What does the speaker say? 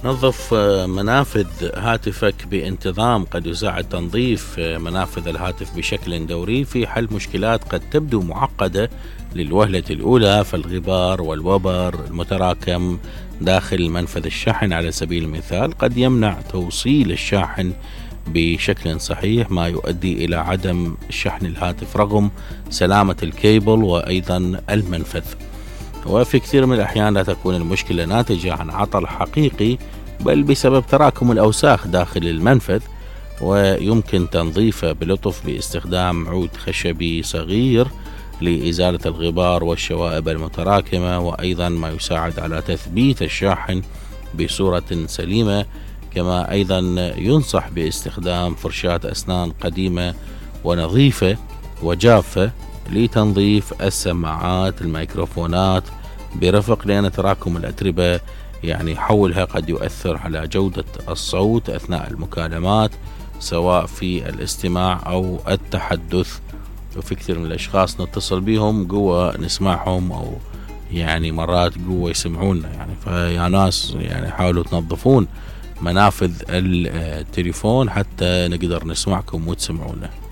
نظف منافذ هاتفك بانتظام. قد يساعد تنظيف منافذ الهاتف بشكل دوري في حل مشكلات قد تبدو معقدة للوهلة الأولى، فالغبار والوبر المتراكم داخل منفذ الشحن على سبيل المثال قد يمنع توصيل الشاحن بشكل صحيح، ما يؤدي إلى عدم شحن الهاتف رغم سلامة الكيبل وأيضا المنفذ. وفي كثير من الأحيان لا تكون المشكلة ناتجة عن عطل حقيقي، بل بسبب تراكم الأوساخ داخل المنفذ، ويمكن تنظيفه بلطف باستخدام عود خشبي صغير لإزالة الغبار والشوائب المتراكمة، وأيضا ما يساعد على تثبيت الشاحن بصورة سليمة. كما أيضا ينصح باستخدام فرشاة أسنان قديمة ونظيفة وجافة لتنظيف السماعات الميكروفونات برفق، لأن تراكم الأتربة حولها قد يؤثر على جودة الصوت أثناء المكالمات سواء في الاستماع أو التحدث. وفي كثير من الأشخاص نتصل بهم قوة نسمعهم، أو مرات قوة يسمعونا. فيا ناس حاولوا تنظفون منافذ التليفون حتى نقدر نسمعكم وتسمعونا.